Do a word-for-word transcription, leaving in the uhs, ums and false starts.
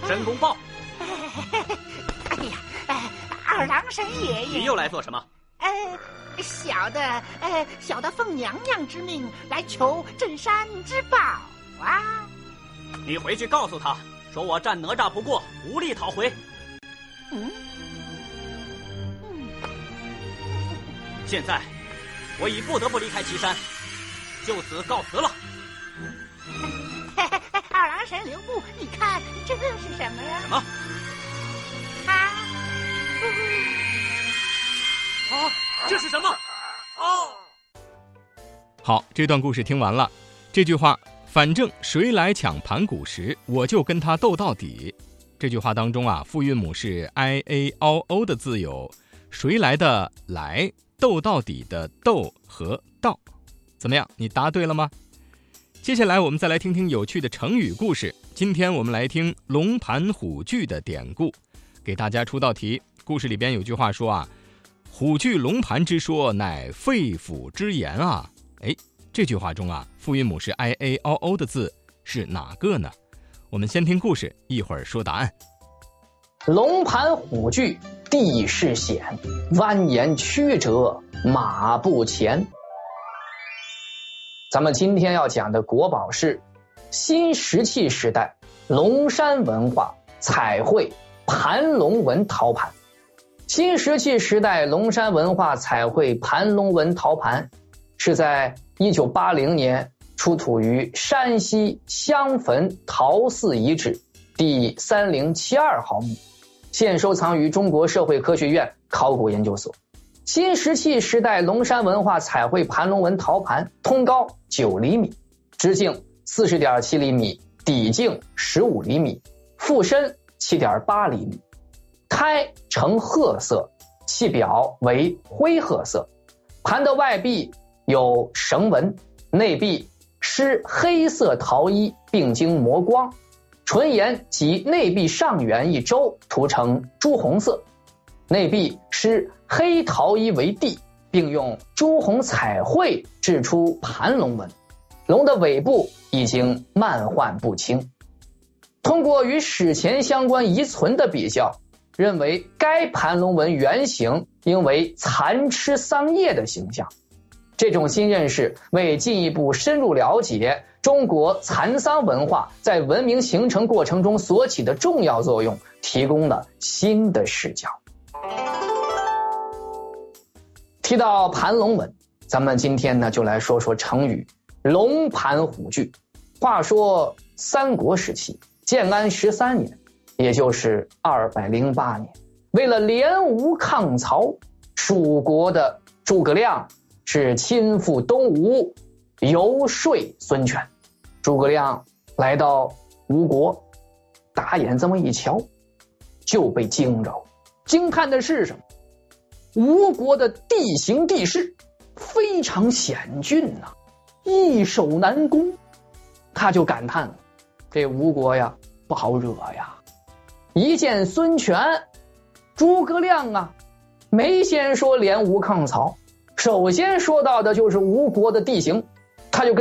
申公豹。 哎呀，哎，二郎神爷爷， 你又来做什么？ 呃，小的，呃，小的奉娘娘之命来求镇山之宝啊！ 你回去告诉他，说我战哪吒不过，无力讨回。 嗯，嗯， 现在我已不得不离开岐山，就此告辞了。 二郎神留步，你看这是什么呀？ 什么？ 啊！ 啊，这是什么？哦！ 好，这段故事听完了。这句话，反正谁来抢盘古石，我就跟他斗到底。这句话当中啊，复韵母是 i a o o 的字有谁来的来，斗到底的斗和到。怎么样，你答对了吗？接下来我们再来听听有趣的成语故事。今天我们来听龙盘虎踞的典故，给大家出道题。故事里边有句话说啊，虎踞龙盘之说乃肺腑之言啊。哎，这句话中啊，复韵母是 i a o o 的字是哪个呢？我们先听故事，一会儿说答案。 龙盘虎踞，地势险，蜿蜒曲折，马不前。咱们今天要讲的国宝是新石器时代龙山文化彩绘盘龙纹陶盘。新石器时代龙山文化彩绘盘龙纹陶盘是在一九八零年出土于山西襄汾陶寺遗址第三零七二号墓，现收藏于中国社会科学院考古研究所。新石器时代龙山文化彩绘盘龙纹陶盘通高九厘米，直径 四十点七厘米，底径十五厘米，腹深 七点八厘米，胎呈褐色，器表为灰褐色。盘的外壁有绳纹，内壁施黑色陶衣并经磨光，唇沿及内壁上缘一周涂成朱红色，内壁施黑陶衣为地，并用朱红彩绘制出盘龙纹。龙的尾部已经漫浣不清。通过与史前相关遗存的比较，认为该盘龙纹原型应为蚕吃桑叶的形象。这种新认识为进一步深入了解中国蚕桑文化在文明形成过程中所起的重要作用提供了新的视角。提到盘龙纹，咱们今天呢就来说说成语龙盘虎踞。话说三国时期建安十三年，也就是二百零八年，为了联吴抗曹，蜀国的诸葛亮是亲赴东吴游说孙权。诸葛亮来到吴国，打眼这么一瞧，就被惊着。惊叹的是什么？吴国的地形地势非常险峻啊，易守难攻。他就感叹了，这吴国呀不好惹呀。一见孙权，诸葛亮啊没先说联吴抗曹，首先说到的就是吴国的地形，他就跟